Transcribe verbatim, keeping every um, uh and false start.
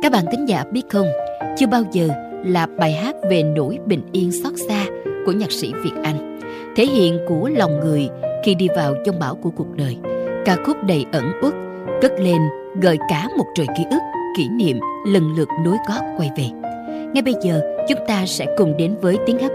Các bạn thính giả biết không, Chưa Bao Giờ là bài hát về nỗi bình yên xót xa của nhạc sĩ Việt Anh, thể hiện của lòng người khi đi vào dông bão của cuộc đời. Ca khúc đầy ẩn uất, cất lên gợi cả một trời ký ức, kỷ niệm lần lượt nối gót quay về. Ngay bây giờ, chúng ta sẽ cùng đến với tiếng hát